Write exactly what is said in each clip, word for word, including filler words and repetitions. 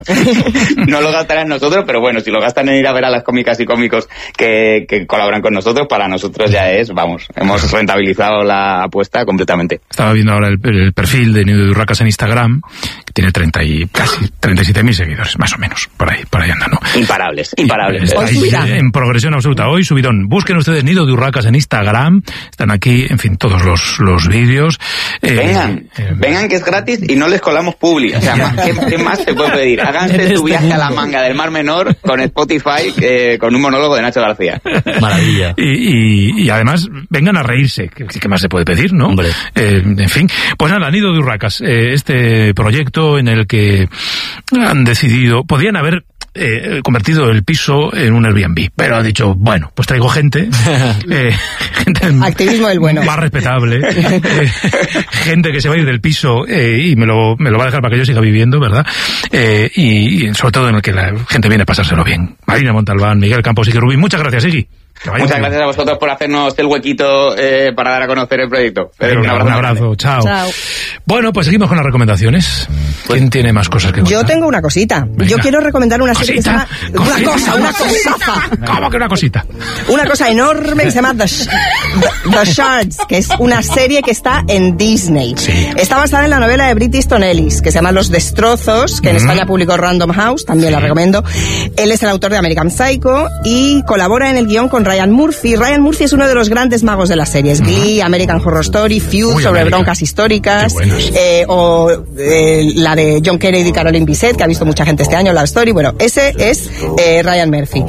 No lo gastarán nosotros, pero bueno, si lo gastan en ir a ver a las cómicas y cómicos que, que colaboran con nosotros, para nosotros ya es, vamos, hemos rentabilizado la apuesta completamente. Estaba viendo ahora el, el perfil de Nido de Urracas en Instagram, que tiene treinta y casi treinta y siete mil seguidores, más o menos, por ahí, por ahí anda, ¿no? Imparables, imparables. Está ahí, en progresión absoluta. Hoy subidón. Busquen ustedes Nido de Urracas en Instagram, están aquí, en fin, todos los, los vídeos. Eh, vengan, eh, vengan que es gratis y no les colamos publi. O sea, más, ¿qué, ¿qué más se puede pedir? Háganse su viaje a la manga del Mar Menor con Spotify, eh, con un monólogo de Nacho García. Maravilla. Y, y, y además, vengan a reírse. ¿Qué, qué más se puede pedir, no? Hombre. Eh, en fin. Pues nada, Nido de Urracas, eh, este proyecto en el que han decidido, podían haber Eh, convertido el piso en un Airbnb, pero ha dicho, bueno, pues traigo gente, eh, gente activismo del bueno, más respetable, eh, gente que se va a ir del piso eh, y me lo, me lo va a dejar para que yo siga viviendo, ¿verdad? Eh, y, y sobre todo en el que la gente viene a pasárselo bien. Marina Montalbán, Miguel Campos, Iggy Rubín, muchas gracias, Iggy. Muchas gracias a vosotros por hacernos el huequito eh, para dar a conocer el proyecto. Venga, un abrazo, un abrazo. Chao. Chao. Bueno, pues seguimos con las recomendaciones. ¿Quién tiene más cosas que contar? Yo tengo una cosita. Venga. Yo quiero recomendar una serie que se llama... ¿Cosita? Una cosa, una cosaza. ¿Cómo que una cosita? Una cosa enorme que se llama The, Sh The, The Shards, que es una serie que está en Disney. Sí. Está basada en la novela de Bret Easton Ellis, que se llama Los Destrozos, que en mm. España publicó Random House, también sí. La recomiendo. Él es el autor de American Psycho y colabora en el guión con Ryan Murphy. Ryan Murphy es uno de los grandes magos de las series. Glee, American Horror Story, Feud, Uy, sobre América. broncas históricas, eh, o eh, la de John Kennedy y Caroline Bisset, que ha visto mucha gente este año, Love Story. Bueno, ese es eh, Ryan Murphy.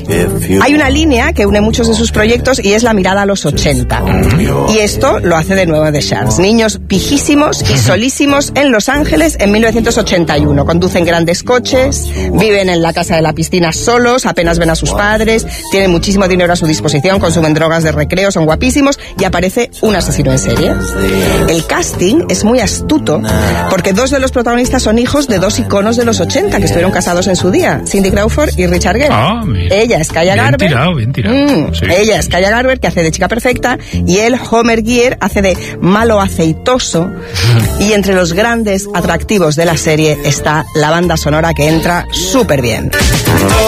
Hay una línea que une muchos de sus proyectos y es la mirada a los ochenta. Y esto lo hace de nuevo The Shards. Niños pijísimos y solísimos en Los Ángeles en mil novecientos ochenta y uno. Conducen grandes coches, viven en la casa de la piscina solos, apenas ven a sus padres, tienen muchísimo dinero a su disposición, consumen drogas de recreo, son guapísimos y aparece un asesino en serie. El casting es muy astuto porque dos de los protagonistas son hijos de dos iconos de los ochenta que estuvieron casados en su día, Cindy Crawford y Richard Gere. Ah, Ella es Kaya bien Garber. Tirado, bien tirado. Mm, sí. Ella es Kaya Garber, que hace de chica perfecta, y él, Homer Gear, hace de malo aceitoso. Y entre los grandes atractivos de la serie está la banda sonora que entra súper bien.